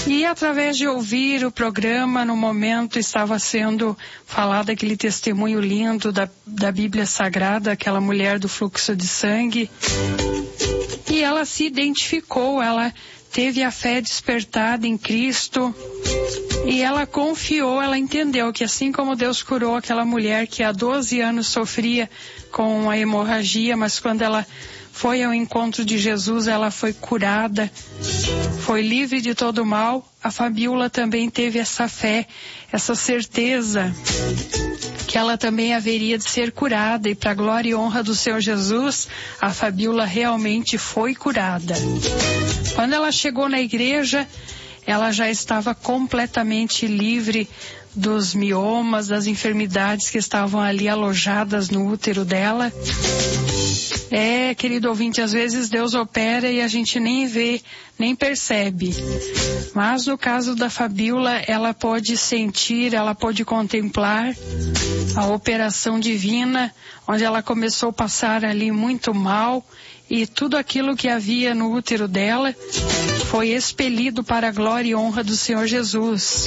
E através de ouvir o programa, no momento estava sendo falado aquele testemunho lindo da Bíblia Sagrada, aquela mulher do fluxo de sangue. E ela se identificou, ela teve a fé despertada em Cristo e ela confiou, ela entendeu que assim como Deus curou aquela mulher que há 12 anos sofria com a hemorragia, mas quando ela foi ao encontro de Jesus, ela foi curada, foi livre de todo mal. A Fabíola também teve essa fé, essa certeza que ela também haveria de ser curada, e para a glória e honra do Senhor Jesus, a Fabíola realmente foi curada. Quando ela chegou na igreja, ela já estava completamente livre dos miomas, das enfermidades que estavam ali alojadas no útero dela. Querido ouvinte, às vezes Deus opera e a gente nem vê, nem percebe. Mas no caso da Fabíola, ela pôde sentir, ela pôde contemplar a operação divina, onde ela começou a passar ali muito mal, e tudo aquilo que havia no útero dela foi expelido para a glória e honra do Senhor Jesus.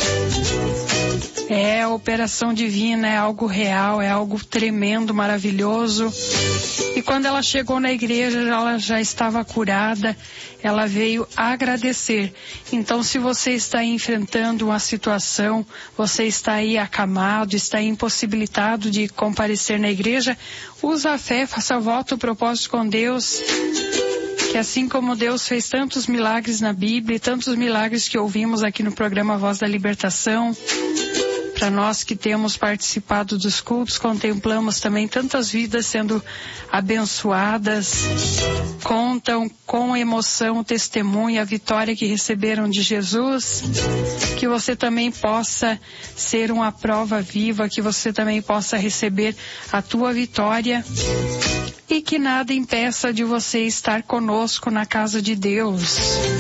A operação divina é algo real, é algo tremendo, maravilhoso. E quando ela chegou na igreja, ela já estava curada, ela veio agradecer. Então, se você está enfrentando uma situação, você está aí acamado, está aí impossibilitado de comparecer na igreja, usa a fé, faça voto, propósito com Deus, que assim como Deus fez tantos milagres na Bíblia, e tantos milagres que ouvimos aqui no programa Voz da Libertação, para nós que temos participado dos cultos, contemplamos também tantas vidas sendo abençoadas, contam com emoção o testemunho, a vitória que receberam de Jesus, que você também possa ser uma prova viva, que você também possa receber a tua vitória e que nada impeça de você estar conosco na casa de Deus.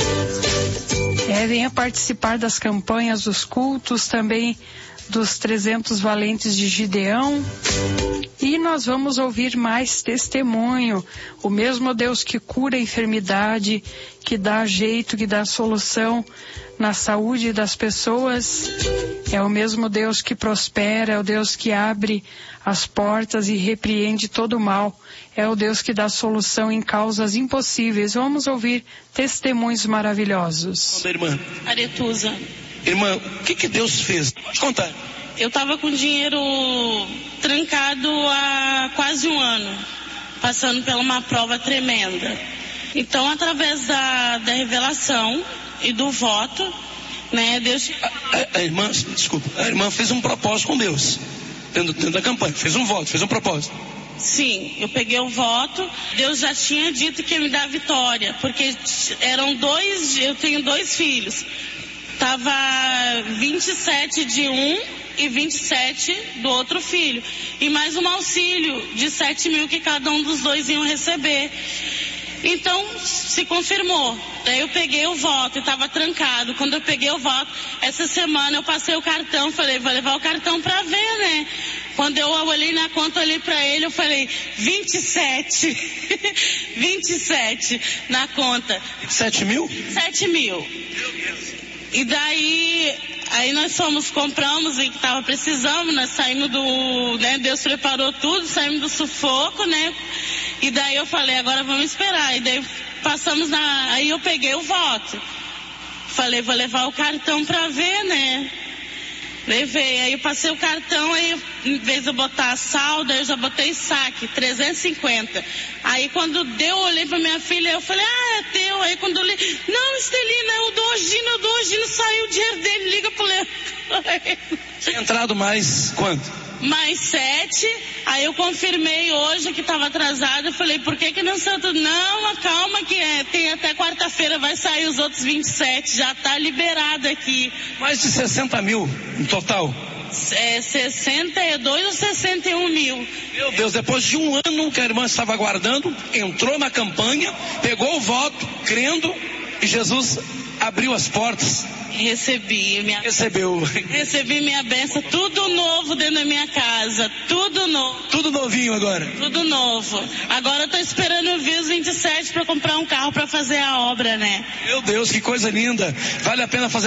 Venha participar das campanhas, dos cultos, também dos 300 valentes de Gideão, e nós vamos ouvir mais testemunho. O mesmo Deus que cura a enfermidade, que dá jeito, que dá solução na saúde das pessoas, é o mesmo Deus que prospera, é o Deus que abre as portas e repreende todo o mal, é o Deus que dá solução em causas impossíveis. Vamos ouvir testemunhos maravilhosos. Irmã Aretusa. Irmã, o que Deus fez? Pode contar. Eu estava com dinheiro trancado há quase um ano, passando por uma prova tremenda. Então, através da revelação e do voto, né, Deus... A irmã fez um propósito com Deus, dentro da campanha, fez um voto, fez um propósito. Sim, eu peguei o voto, Deus já tinha dito que ia me dar a vitória, porque eu tenho 2 filhos. Tava 27 de um e 27 do outro filho. E mais um auxílio de 7 mil que cada um dos 2 iam receber. Então, se confirmou. Daí eu peguei o voto e estava trancado. Quando eu peguei o voto, essa semana eu passei o cartão, falei, vou levar o cartão para ver, né? Quando eu olhei na conta, olhei para ele, eu falei, 27. 27 na conta. 7 mil? 7 mil. E daí, aí nós compramos e que estava precisando, nós saímos Deus preparou tudo, saímos do sufoco, né? E daí eu falei, agora vamos esperar. E daí aí eu peguei o voto. Falei, vou levar o cartão para ver, né? Levei, aí eu passei o cartão, aí em vez de eu botar saldo, eu já botei saque, 350. Aí quando eu olhei pra minha filha, eu falei, é teu. Aí quando eu olhei, não, Estelina, eu dou Gino, saiu o dinheiro dele, liga pro Leandro. Tinha entrado mais quanto? Mais 7, aí eu confirmei hoje que estava atrasado, eu falei, por que não saiu tudo? Não, calma que tem até quarta-feira, vai sair os outros 27, já está liberado aqui. Mais de 60 mil em total? 62 ou 61 mil. Meu Deus, depois de um ano que a irmã estava aguardando, entrou na campanha, pegou o voto, crendo, e Jesus abriu as portas. Recebi minha bênção, tudo novo dentro da minha casa, tudo novo. Tudo novinho agora? Tudo novo. Agora eu tô esperando eu vir os 27 para comprar um carro para fazer a obra, né? Meu Deus, que coisa linda. Vale a pena fazer